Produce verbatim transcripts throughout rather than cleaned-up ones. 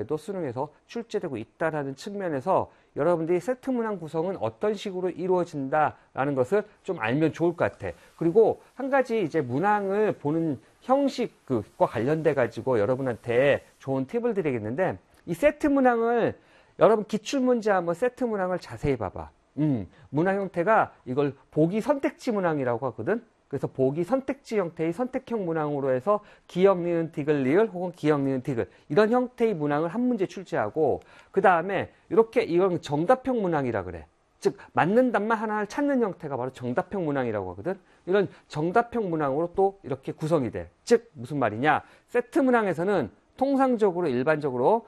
형태도 수능에서 출제되고 있다라는 측면에서 여러분들이 세트 문항 구성은 어떤 식으로 이루어진다라는 것을 좀 알면 좋을 것 같아. 그리고 한 가지 이제 문항을 보는 형식과 관련돼 가지고 여러분한테 좋은 팁을 드리겠는데, 이 세트 문항을 여러분 기출문제 한번 세트 문항을 자세히 봐봐. 음, 문항 형태가 이걸 보기 선택지 문항이라고 하거든. 그래서 보기 선택지 형태의 선택형 문항으로 해서 기역, 니은, 디귿, 리을 혹은 기역, 니은, 디귿 이런 형태의 문항을 한 문제 출제하고, 그 다음에 이렇게 이건 정답형 문항이라 그래. 즉 맞는 답만 하나를 찾는 형태가 바로 정답형 문항이라고 하거든. 이런 정답형 문항으로 또 이렇게 구성이 돼. 즉 무슨 말이냐, 세트 문항에서는 통상적으로 일반적으로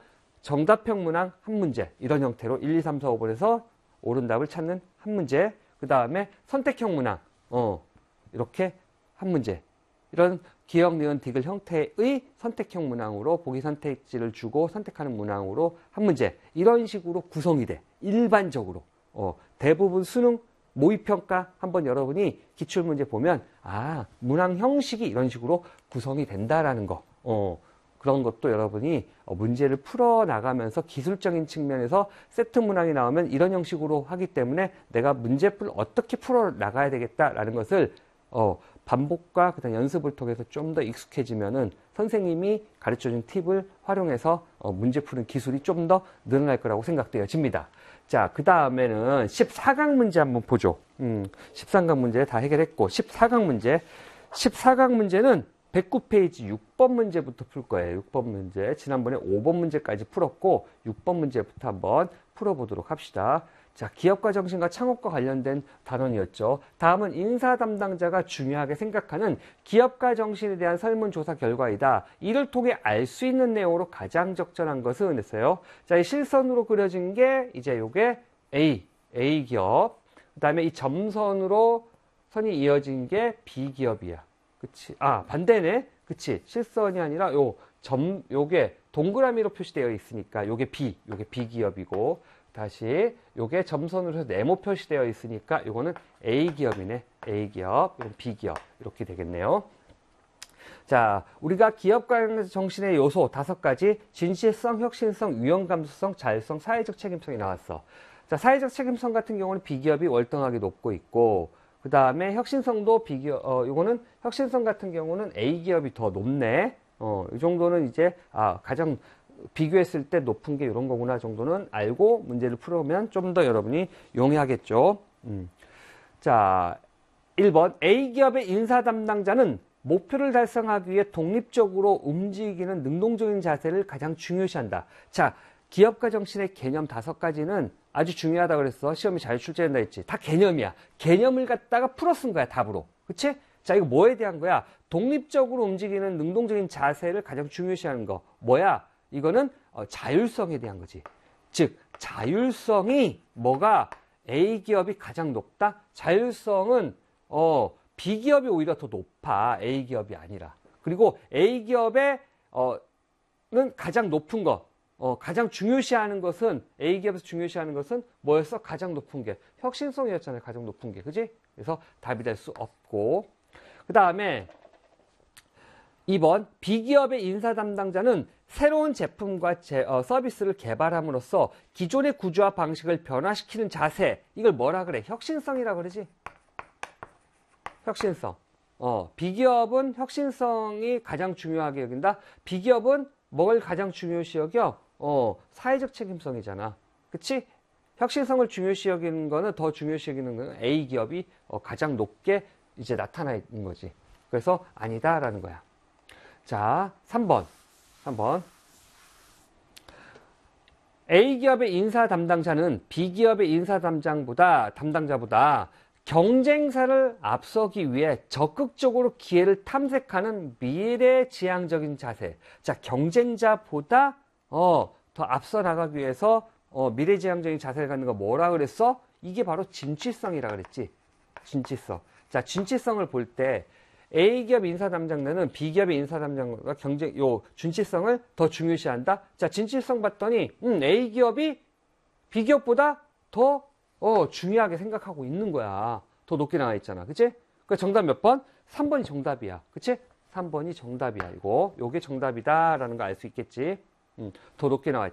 정답형 문항 한 문제 이런 형태로 일, 이, 삼, 사, 오 번에서 옳은 답을 찾는 한 문제, 그 다음에 선택형 문항 어 이렇게 한 문제, 이런 기역, 니은, 디귿 형태의 선택형 문항으로 보기 선택지를 주고 선택하는 문항으로 한 문제, 이런 식으로 구성이 돼. 일반적으로 어, 대부분 수능 모의평가 한번 여러분이 기출문제 보면 아, 문항 형식이 이런 식으로 구성이 된다라는 거, 어, 그런 것도 여러분이 문제를 풀어나가면서 기술적인 측면에서 세트 문항이 나오면 이런 형식으로 하기 때문에 내가 문제풀 어떻게 풀어나가야 되겠다라는 것을 어, 반복과 그다음 연습을 통해서 좀 더 익숙해지면은 선생님이 가르쳐준 팁을 활용해서 어, 문제 푸는 기술이 좀 더 늘어날 거라고 생각되어집니다. 자, 그 다음에는 십사 강 문제 한번 보죠. 음, 십삼 강 문제 다 해결했고, 십사 강 문제. 십사 강 문제는 백구 페이지 육 번 문제부터 풀 거예요. 육 번 문제. 지난번에 오 번 문제까지 풀었고, 육 번 문제부터 한번 풀어보도록 합시다. 자, 기업가 정신과 창업과 관련된 단원이었죠. 다음은 인사 담당자가 중요하게 생각하는 기업가 정신에 대한 설문조사 결과이다. 이를 통해 알 수 있는 내용으로 가장 적절한 것은 했어요. 자, 이 실선으로 그려진 게 이제 요게 A, A 기업. 그 다음에 이 점선으로 선이 이어진 게 B 기업이야. 그치? 아, 반대네. 그치? 실선이 아니라 요 점, 요게 동그라미로 표시되어 있으니까 요게 B, 요게 B 기업이고, 다시 요게 점선으로 네모 표시되어 있으니까 요거는 A 기업이네. A 기업, 이건 B 기업 이렇게 되겠네요. 자, 우리가 기업가 정신의 요소 다섯 가지, 진실성, 혁신성, 위험 감수성, 자율성, 사회적 책임성이 나왔어. 자, 사회적 책임성 같은 경우는 B 기업이 월등하게 높고 있고, 그 다음에 혁신성도 B 기업, 어, 요거는 혁신성 같은 경우는 A 기업이 더 높네. 어, 이 정도는 이제 아, 가장 비교했을 때 높은 게 이런 거구나 정도는 알고 문제를 풀으면 좀 더 여러분이 용이하겠죠. 음. 자, 일 번 A 기업의 인사 담당자는 목표를 달성하기 위해 독립적으로 움직이는 능동적인 자세를 가장 중요시한다. 자, 기업가 정신의 개념 다섯 가지는 아주 중요하다 그랬어. 시험이 잘 출제된다 했지. 다 개념이야. 개념을 갖다가 풀어 쓴 거야, 답으로. 그치? 자, 이거 뭐에 대한 거야? 독립적으로 움직이는 능동적인 자세를 가장 중요시하는 거. 뭐야? 이거는 어, 자율성에 대한 거지. 즉 자율성이 뭐가 A 기업이 가장 높다? 자율성은 어, B 기업이 오히려 더 높아. A 기업이 아니라. 그리고 A 기업의 어, 는 가장 높은 것, 어, 가장 중요시하는 것은 A 기업에서 중요시하는 것은 뭐였어? 가장 높은 게 혁신성이었잖아요. 가장 높은 게, 그지? 그래서 답이 될 수 없고, 그 다음에 이 번 B 기업의 인사 담당자는 새로운 제품과 제, 어, 서비스를 개발함으로써 기존의 구조와 방식을 변화시키는 자세, 이걸 뭐라 그래? 혁신성이라 그러지? 혁신성. 어, B 기업은 혁신성이 가장 중요하게 여긴다. B 기업은 뭘 가장 중요시 여겨? 어, 사회적 책임성이잖아. 그치? 혁신성을 중요시 여기는 거는, 더 중요시 여기는 거는 A 기업이 어, 가장 높게 이제 나타나 있는 거지. 그래서 아니다라는 거야. 자, 삼 번. 삼 번. A 기업의 인사 담당자는 B 기업의 인사 담당보다, 담당자보다 경쟁사를 앞서기 위해 적극적으로 기회를 탐색하는 미래지향적인 자세. 자, 경쟁자보다 어, 더 앞서 나가기 위해서 어, 미래지향적인 자세를 갖는 거 뭐라 그랬어? 이게 바로 진취성이라 그랬지. 진취성. 자, 진취성을 볼 때 A 기업 인사 담당자는 B 기업의 인사 담당자가 경쟁, 요, 진취성을 더 중요시한다? 자, 진취성 봤더니, 음, A 기업이 B 기업보다 더, 어, 중요하게 생각하고 있는 거야. 더 높게 나와 있잖아. 그치? 그 정답 몇 번? 삼 번이 정답이야. 그치? 삼 번이 정답이야. 이거. 요게 정답이다라는 거 알 수 있겠지? 음, 더 높게 나와 있다.